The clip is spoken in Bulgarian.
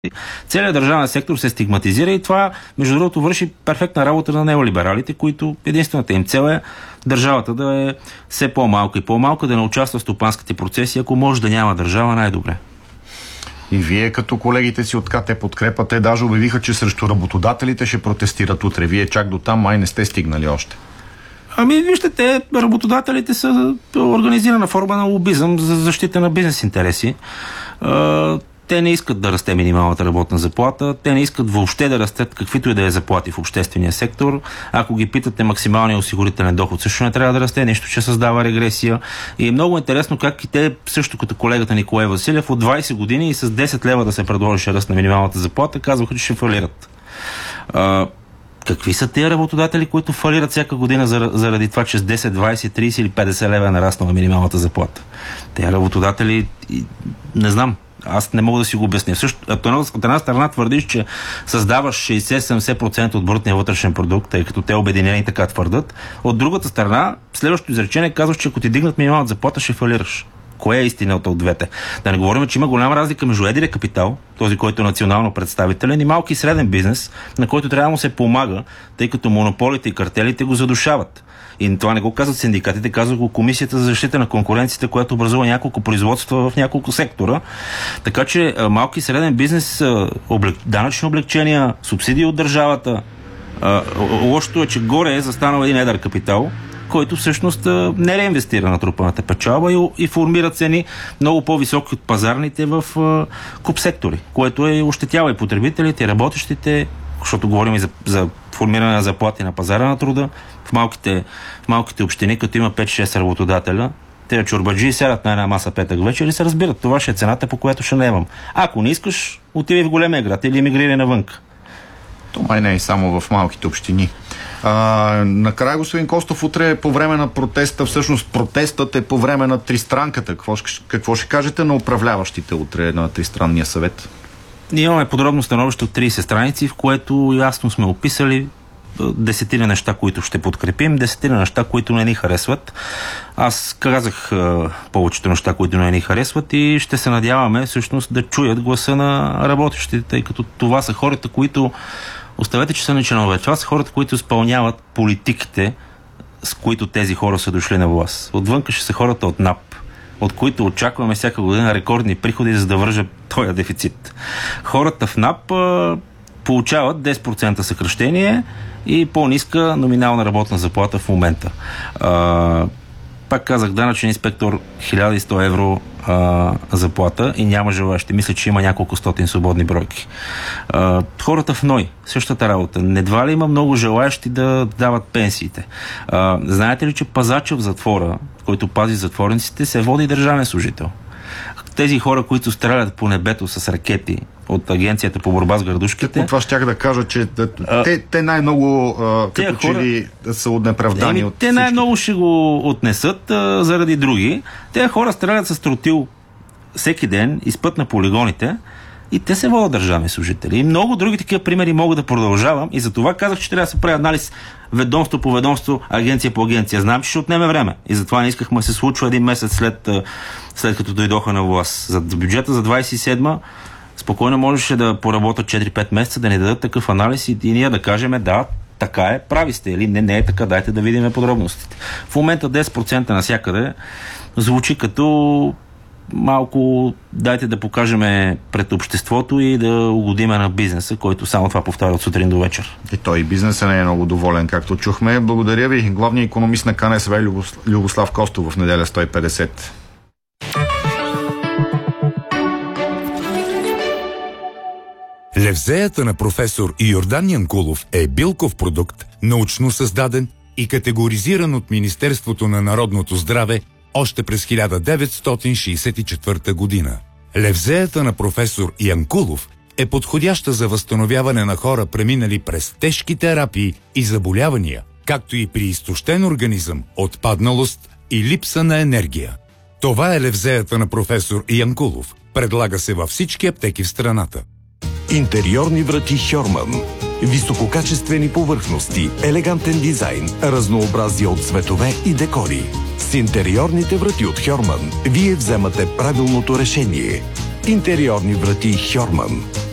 Целият държавен сектор се стигматизира и това, между другото, върши перфектна работа на неолибералите, които единствената им цел е държавата да е все по-малка и по-малка, да не участва в стопанските процеси. Ако може да няма държава, най-добре. И вие като колегите си от КТ Подкрепа, те даже обявиха, че срещу работодателите ще протестират утре. Вие чак до там май не сте стигнали още. Вижте, те, работодателите са организирана форма на лобизъм за защита на бизнес интереси. Те не искат да расте минималната работна заплата, те не искат въобще да растат каквито и да е заплати в обществения сектор. Ако ги питате, максималния осигурителен доход също не трябва да расте, нещо, че създава регресия. И е много интересно как и те, също като колегата Николай Василев, от 20 години и с 10 лева да се предложи ръст на минималната заплата, казваха, че ще фалират. Какви са тези работодатели, които фалират всяка година заради това, че с 10, 20, 30 или 50 лева е нараснала минималната заплата? Тези работодатели, не знам, аз не мога да си го обясня. От една страна твърдиш, че създаваш 60-70% от брутния вътрешен продукт, тъй като те обединени така твърдат. От другата страна, следващото изречение казваш, че ако ти дигнат минималната заплата, ще фалираш. Кое е истината от двете? Да не говорим, че има голяма разлика между едирия капитал, този, който е национално представителен, и малки и среден бизнес, на който трябва да му се помага, тъй като монополите и картелите го задушават. И това не го казват синдикатите, казва го Комисията за защита на конкуренцията, която образува няколко производства в няколко сектора. Така че малки и среден бизнес, данъчни облегчения, субсидии от държавата. Лошото е, че горе е застанал един едър капитал, който всъщност не реинвестира натрупаната печалба и формира цени много по-високи от пазарните в куп сектори, което е ощетява и потребителите, и работещите, защото говорим и за формиране на заплати на пазара на труда. В малките общини, като има 5-6 работодателя, те чорбаджи сядат на една маса петък вечер и се разбират. Това ще е цената, по която ще наемам. Ако не искаш, отиди в големия град или емигрири навън. То май не е само в малките общини. Накрая, господин Костов, утре по време на протеста, всъщност протестът е по време на тристранката. Какво ще кажете на управляващите утре на тристранния съвет? Ние имаме подробно становище от 30 страници, в което ясно сме описали десетина неща, които ще подкрепим, десетина неща, които не ни харесват. Аз казах повечето неща, които не ни харесват и ще се надяваме всъщност да чуят гласа на работещите, тъй като това са хората, които оставете, че са не членове. Това са хората, които изпълняват политиките, с които тези хора са дошли на власт. Отвънка ще са хората от НАП, от които очакваме всяка година рекордни приходи, за да вържа този дефицит. Хората в НАП получават 10% съкращение и по-ниска номинална работна заплата в момента. Пак казах, данъчен инспектор 1100 евро заплата и няма желащи. Мисля, че има няколко стотин свободни бройки. Хората в НОИ, същата работа. Едва ли има много желаящи да дават пенсиите. Знаете ли, че пазача в затвора, който пази затворниците, се води държавен служител? Тези хора, които стрелят по небето с ракети от Агенцията по борба с градушките... Това щях да кажа, че те най-много като че ли са неправдани от те всички. Най-много ще го отнесат заради други. Те хора стрелят с тротил всеки ден, изпът на полигоните и те се водят държавни служители. И много други такива примери мога да продължавам и за това казах, че трябва да се прави анализ ведомство по ведомство, агенция по агенция. Знам, че ще отнеме време и затова не искахме да се случва един месец след като дойдоха на власт. За бюджета за 27-ма спокойно можеше да поработят 4-5 месеца, да ни дадат такъв анализ и ние да кажем да, така е, прави сте или не е така, дайте да видим подробностите. В момента 10% навсякъде звучи като малко дайте да покажем пред обществото и да угодиме на бизнеса, който само това повтаря от сутрин до вечер. И той и бизнесът не е много доволен, както чухме. Благодаря ви. Главният икономист на КНСБ Любослав Костов в неделя 150. Левзеята на професор Йордан Янкулов е билков продукт, научно създаден и категоризиран от Министерството на народното здраве още през 1964 година. Левзеята на професор Янкулов е подходяща за възстановяване на хора, преминали през тежки терапии и заболявания, както и при изтощен организъм, отпадналост и липса на енергия. Това е левзеята на професор Янкулов. Предлага се във всички аптеки в страната. Интериорни врати Хьорман. Висококачествени повърхности, елегантен дизайн, разнообразие от цветове и декори. С интериорните врати от Хьорман вие вземате правилното решение. Интериорни врати Хьорман.